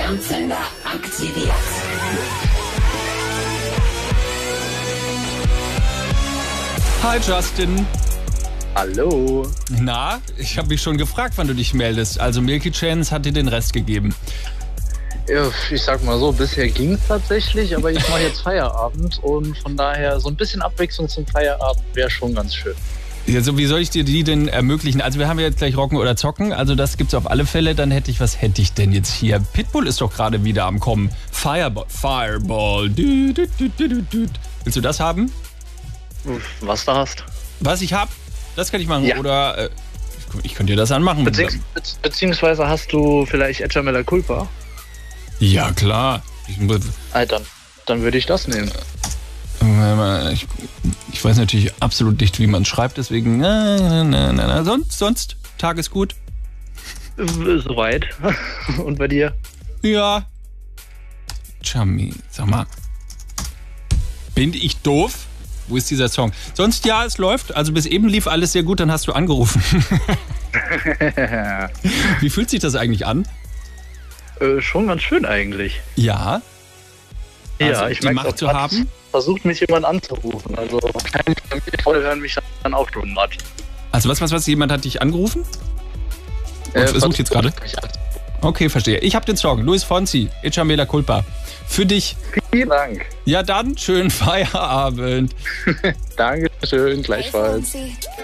Stammzender aktiviert. Hi Justin. Hallo. Na, ich habe mich schon gefragt, wann du dich meldest. Also Milky Chance hat dir den Rest gegeben. Ja, ich sag mal so, bisher ging es tatsächlich, aber ich mache jetzt Feierabend und von daher so ein bisschen Abwechslung zum Feierabend wäre schon ganz schön. Also wie soll ich dir die denn ermöglichen? Also wir haben ja jetzt gleich Rocken oder Zocken, also das gibt's auf alle Fälle. Dann was hätte ich denn jetzt hier? Pitbull ist doch gerade wieder am Kommen. Fireball. Willst du das haben? Was da hast? Was ich hab? Das kann ich machen. Ja. Oder ich könnte dir das anmachen. Beziehungsweise hast du vielleicht Edger Mella Culpa? Ja, klar. Dann würde ich das nehmen. Ich weiß natürlich absolut nicht, wie man schreibt, deswegen Sonst, Tag ist gut. Soweit. Und bei dir? Ja. Chami, sag mal. Bin ich doof? Wo ist dieser Song? Sonst ja, es läuft. Also bis eben lief alles sehr gut, dann hast du angerufen. Wie fühlt sich das eigentlich an? Schon ganz schön eigentlich. Ja. Also Ja, ich die Macht zu haben. Versucht mich jemand anzurufen. Also keine Freunde hören mich dann auch schon matt. Also was? Jemand hat dich angerufen? Und versucht jetzt gerade? Okay, verstehe. Ich habe den Song. Luis Fonsi, Edger Mella Culpa. Für dich. Vielen Dank. Ja dann, schönen Feierabend. Dankeschön, gleichfalls.